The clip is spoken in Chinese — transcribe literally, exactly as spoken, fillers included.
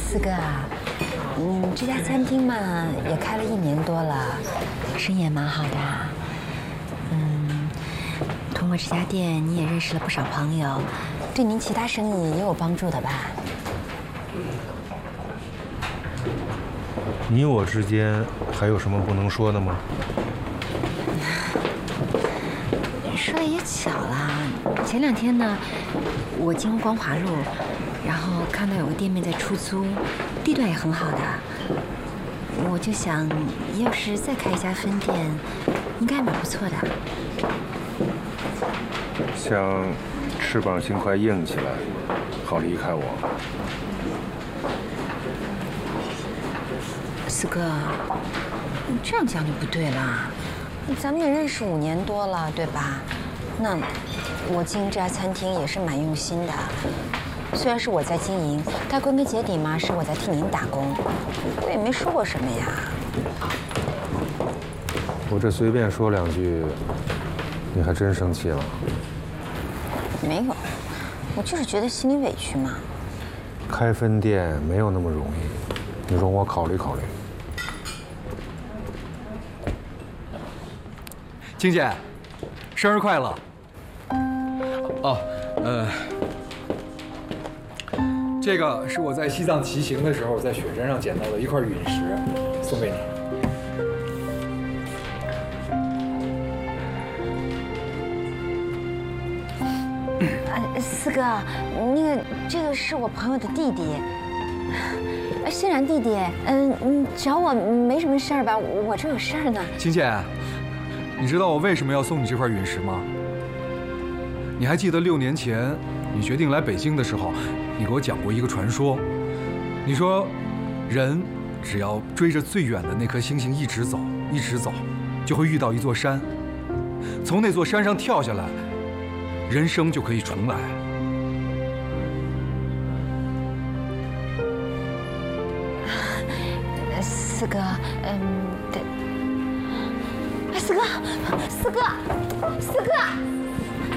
四哥啊，嗯，这家餐厅嘛也开了一年多了，生意也蛮好的。嗯，通过这家店你也认识了不少朋友，对您其他生意也有帮助的吧？ 你我之间还有什么不能说的吗？ 说的也巧了，前两天呢，我经过光华路，然后看到有个店面在出租，地段也很好的，我就想，要是再开一家分店，应该蛮不错的。 想翅膀尽快硬起来，好离开我。 四哥，你这样讲就不对了。咱们也认识五年多了，对吧？那我经营这家餐厅也是蛮用心的。虽然是我在经营，但归根结底嘛，是我在替您打工。我也没说过什么呀。 我这随便说两句，你还真生气了？ 没有，我就是觉得心里委屈嘛。 开分店没有那么容易，你容我考虑考虑。 青姐，生日快乐！哦，呃，这个是我在西藏骑行的时候在雪山上捡到的一块陨石，送给你。 呃，四哥，那个这个是我朋友的弟弟，欣然弟弟，嗯，你找我没什么事儿吧？我这有事儿呢。 青姐。你知道我为什么要送你这块陨石吗？你还记得六年前你决定来北京的时候，你给我讲过一个传说。你说，人只要追着最远的那颗星星一直走，一直走，就会遇到一座山。从那座山上跳下来，人生就可以重来。 四哥，嗯，对。四哥，四哥，四哥。